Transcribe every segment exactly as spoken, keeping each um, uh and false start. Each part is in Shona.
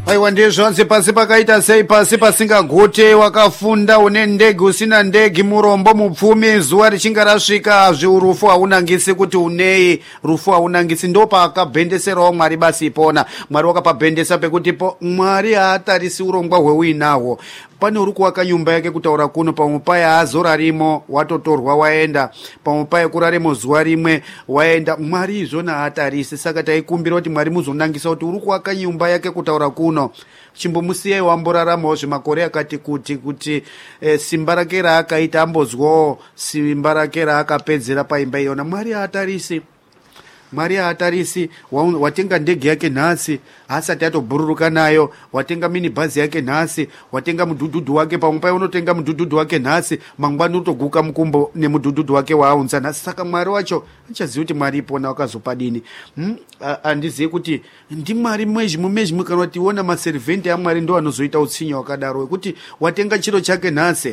aiwa ndezvanzi pasi pakaita sei pasi pasingagote wakafunda une ndege usina ndege murombo mupfumi zuva richinga rasvika zviurufu haunangisi kuti unei rufu haunangisi ndo paakabhendeserawo mwari basi ipona mwari wakapabhendesa pekuti po mwari haatarisi urongwa hweuinahwo pane uri kuwaka nyumba yake kutaura kuno pamwe paye haazorarimo watotorwa waenda pamwe paye kurarimo zuva rimwe waenda mwari izvona haatarisi saka taikumbira kuti mwari muzonangisa kuti uri kuwaka nyumba yake kutaura kuno chimbomusiyai wamboraramawo zvemakore akati kuti kuti e, simba rake raakaita ambozwawo simba rake raakapedzera paimba iyona mwari haatarisi mwari haatarisi watenga ndege yake nhasi haasati atobhururuka nayo watenga minibhazi yake nhasi watenga mudhudhudhu wake pamwe paye unotenga mudhudhudhu wake nhasi mangwani utoguka mukumbo nemudhudhudhu wake waaunza nhasi saka mwari wacho achazivi kuti mwari ipona wakazopadini handizivi hmm? kuti ndimwari mwezhimwe mezhimwe kana tiona maserivhenti amwari ndo anozoita utsinye wakadaro wekuti watenga chiro chake nhasi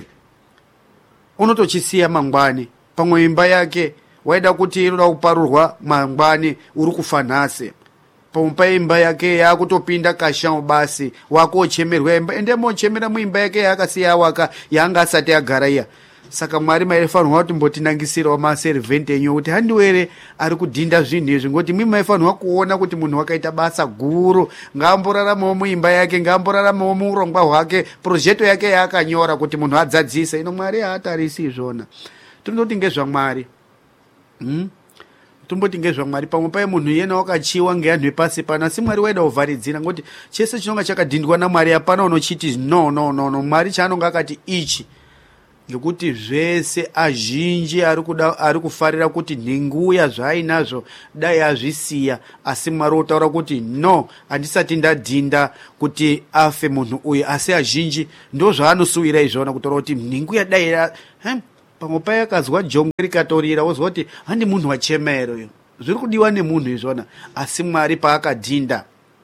unotochisiya mangwani pamwe imba yake waida kuti inoda kuparurwa mangwani uri kufa nhasi pamwe paimba yake yaakutopinda kashamu basi wakochemerwa imba ende mochemera muimba yake yaakasiya awaka yaanga asati agara iya saka mwari maifanirwa kuti mbotinangisirawo maserivhenti enyu kuti handiwere ari kudhinda zvinhu izvi ngoti mwi maifanirwa kuona kuti munhu wakaita basa guru ngaamboraramawo muimba yake ngaamboraramawo muurongwa hwake projecto yake yaakanyora kuti munhu adzadzise ino mwari haatarisi izvona tinoti ngezvamwari Hmm? tomboti ngezvamwari pamwe paye munhu iyena wakachiwa ngeanhu epasi pano asi mwari waida kuvharidzira ngoti chese chinonga chakadhindwa namwari hapana unochiti no no no no mwari chaanonga akati ichi ngekuti zvese azhinji ari kuda ari kufarira kuti nhinguya zvaainazvo dai azvisiya asi mwari otaura kuti no handisati ndadhinda kuti afe munhu uyu asi azhinji ndo zvaanosuwira izvona kutaura kuti nhinguya dai hmm? pamwe paye akazwa jongwe rikatorira wozwa kuti handi munhu wachemero uyu zviri kudiwa nemunhu izvona asi mwari paakadhinda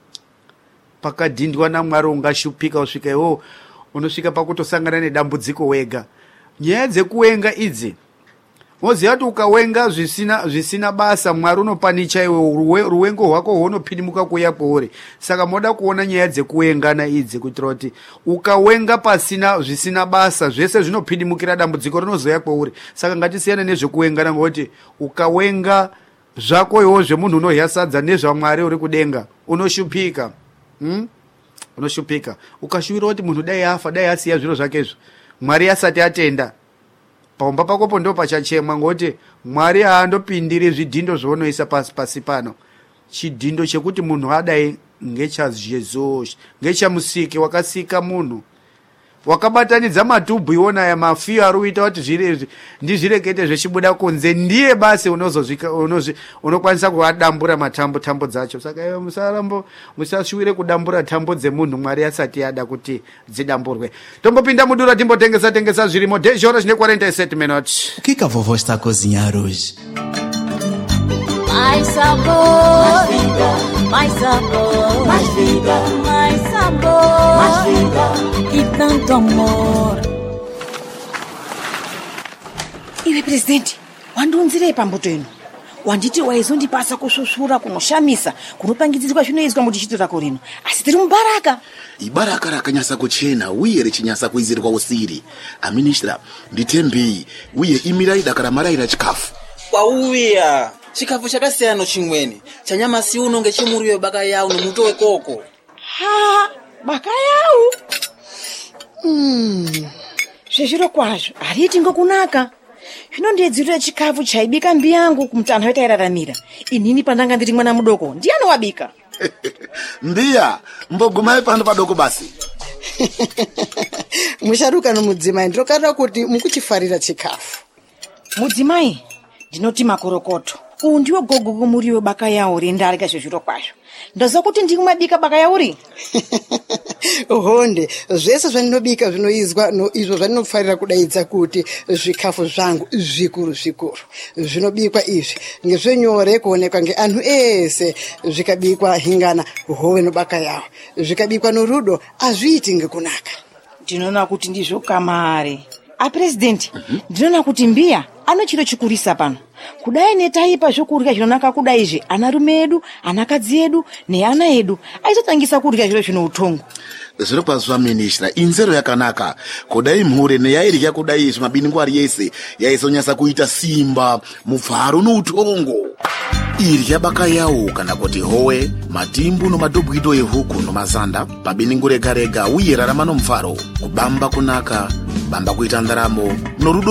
pakadhindwa namwari ungashupika usvika iwo unosvika pakutosangana nedambudziko wega nyaya dzekuwenga idzi woziva kuti ukawenga zvisina zvisina basa mwari unopanicha iwe ruwengo rwako rwunopindimuka kuuya kwauri saka moda kuona nyaya dzekuwengana idzi kuitira kuti ukawenga pasina zvisina basa zvese zvinopindimukira dambudziko rinozoya kwauri saka ngatisiyane nezvekuwengana ngokuti ukawenga zvako iwo zvemunhu unorya sadza nezvamwari uri kudenga unoshupika hmm? unoshupika ukashuvira kuti munhu dai afa dai asiya zviro zvakezvo mwari asati atenda paumba pakopo ndo pachachemwa ngokuti mwari haandopindiri zvidhindo zvaunoisa pasi pasi pano chidhindo chekuti munhu adai ngechajesu ngechamusiki wakasika munhu wakabatanidza matubhu iwonaya mafiyo ari kuita kuti zviri ndizvirekete zvechibuda kunze ndiye basi unozozvika unokwanisa kuadambura matambo tambo dzacho saka iwe musarambo musashuvire kudambura tambo dzemunhu mwari asati ada kuti dzidamburwe tombopinda mudura timbotengesa tengesa zvirimo dez horas ne quarenta e sete minutos. O que que a vovó está a cozinhar hoje? Mais sabor, mais vida, mais sabor, mais vida, mais sabor, mais vida e tanto amor. Iwe presidente, wandiunzirei pambuto ino wanditi waizondipasa kusvusvura kunoshamisa kunopangidzirwa zvinoizwa mudichito rako rino asi tiri mubaraka ibaraka rakanyasa kuchena uye richinyasa kuizirwa usiri aministra nditembei uye imirai dakara maraira chikafu kwauya chikafu chakasiyana chimweni chanyamasi uno ngechimuriwe baka yau nomuto wekoko ha baka yau mm. zvezviro kwazvo hariti ngokunaka zvinondiedzurira chikafu chaibika mbi yangu kumutanho wetairaramira inini pandanga ndiri mwana mudoko ndiani wabika mbiya mbogumai pano padoko basi musharuka nomudzimai ndinokarira kuti mukuchifarira chikafu mudzimai ndinoti makorokoto uyu ndiwo gogo kumuriwo baka yauri ndarika zvezviro kwazvo ndoziva kuti ndikumabika baka yauri honde zvese zvandinobika zvinoizwa no izvo zvandinofarira kudaidza kuti zvikafu zvangu zvikuru zvikuru zvinobikwa izvi ngezvenyore kuonekwa ngeanhu ese zvikabikwa hingana hove nobaka yawo zvikabikwa norudo azviiti ngekunaka ndinoona kuti ndizvo kamare apresidenti ndinoona kuti mbiya ano chiro chikurisa pano kudai netaipa zvokurya zvinonaka kudai izvi anarume edu anakadzi edu neana edu aizotangisa kurya zviro zvino utongo zviro kwazva ministra inzero yakanaka kudai mhuri neyairya kudai izvi mabiningwari yese yaizonyasa kuita simba mupfaro noutongo irya baka yawo kana kuti howe matimbu nomadhobwido ehuku nomazanda pabiningure rega rega uye rarama nomufaro kubamba kunaka bamba kuita ndaramo norudo